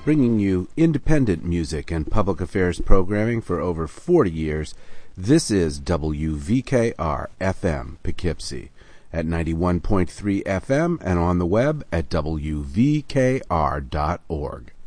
bringing you independent music and public affairs programming for over 40 years. This is WVKR-FM Poughkeepsie at 91.3 FM and on the web at WVKR.org.